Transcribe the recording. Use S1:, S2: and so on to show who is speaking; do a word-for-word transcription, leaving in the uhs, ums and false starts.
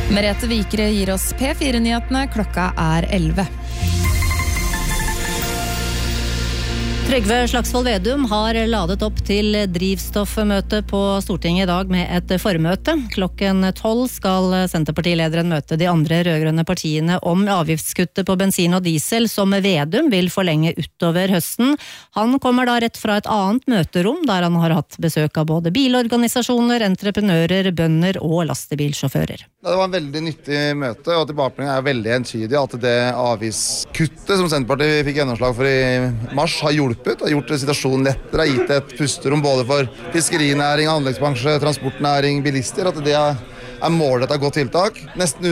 S1: Merete Vikre gir oss P fire-nyhetene, klokka er elleve.
S2: Trygve Slagsvold Vedum har ladet opp til drivstoffmøte på Stortinget i dag med et formøte. Klokken tolv skal Senterpartilederen møte de andre rødgrønne partiene om avgiftskuttet på bensin og diesel som Vedum vil forlenge utover høsten. Han kommer da rett fra et annet møterom der han har hatt besøk av både bilorganisasjoner, entreprenører, bønder og lastebilsjåfører.
S3: Det var en veldig nyttig møte, og tilbakemeldingen er veldig entydig at det avgiftskuttet som Senterpartiet fikk gjennomslag for i mars har hjulpet. Har gjort situasjonen lettere, har gitt et pusterom både for fiskerinæring, anleggsbransje, transportnæring, bilister, at det er målet et godt tiltak. Nesten